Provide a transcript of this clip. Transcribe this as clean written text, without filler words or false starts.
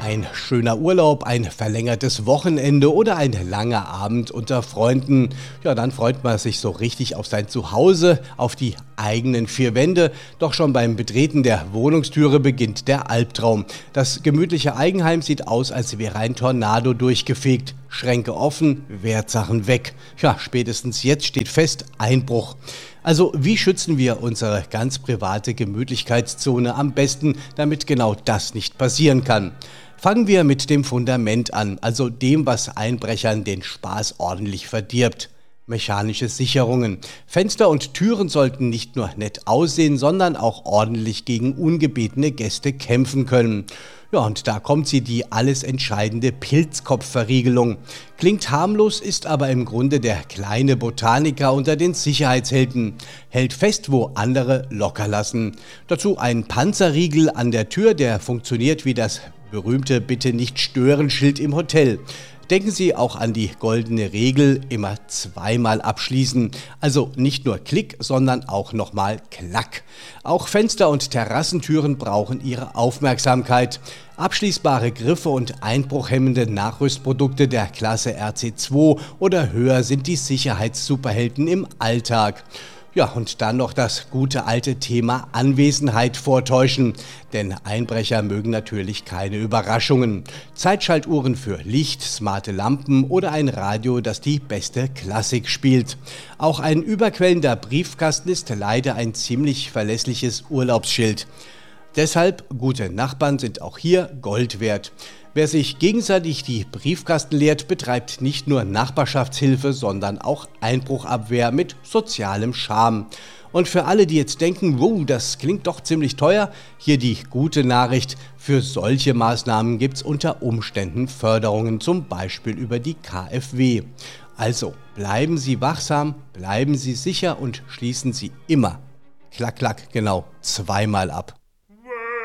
Ein schöner Urlaub, ein verlängertes Wochenende oder ein langer Abend unter Freunden. Ja, dann freut man sich so richtig auf sein Zuhause, auf die eigenen vier Wände. Doch schon beim Betreten der Wohnungstüre beginnt der Albtraum. Das gemütliche Eigenheim sieht aus, als wäre ein Tornado durchgefegt. Schränke offen, Wertsachen weg. Ja, spätestens jetzt steht fest, Einbruch. Also wie schützen wir unsere ganz private Gemütlichkeitszone am besten, damit genau das nicht passieren kann? Fangen wir mit dem Fundament an, also dem, was Einbrechern den Spaß ordentlich verdirbt. Mechanische Sicherungen. Fenster und Türen sollten nicht nur nett aussehen, sondern auch ordentlich gegen ungebetene Gäste kämpfen können. Ja, und da kommt sie, die alles entscheidende Pilzkopfverriegelung. Klingt harmlos, ist aber im Grunde der kleine Botaniker unter den Sicherheitshelden. Hält fest, wo andere locker lassen. Dazu ein Panzerriegel an der Tür, der funktioniert wie das berühmte Bitte-nicht-stören-Schild im Hotel. Denken Sie auch an die goldene Regel, immer zweimal abschließen. Also nicht nur Klick, sondern auch nochmal Klack. Auch Fenster und Terrassentüren brauchen Ihre Aufmerksamkeit. Abschließbare Griffe und einbruchhemmende Nachrüstprodukte der Klasse RC2 oder höher sind die Sicherheitssuperhelden im Alltag. Ja, und dann noch das gute alte Thema Anwesenheit vortäuschen. Denn Einbrecher mögen natürlich keine Überraschungen. Zeitschaltuhren für Licht, smarte Lampen oder ein Radio, das die beste Klassik spielt. Auch ein überquellender Briefkasten ist leider ein ziemlich verlässliches Urlaubsschild. Deshalb, gute Nachbarn sind auch hier Gold wert. Wer sich gegenseitig die Briefkasten leert, betreibt nicht nur Nachbarschaftshilfe, sondern auch Einbruchabwehr mit sozialem Charme. Und für alle, die jetzt denken, wow, das klingt doch ziemlich teuer, hier die gute Nachricht: Für solche Maßnahmen gibt es unter Umständen Förderungen, zum Beispiel über die KfW. Also bleiben Sie wachsam, bleiben Sie sicher und schließen Sie immer, klack, klack, genau, zweimal ab.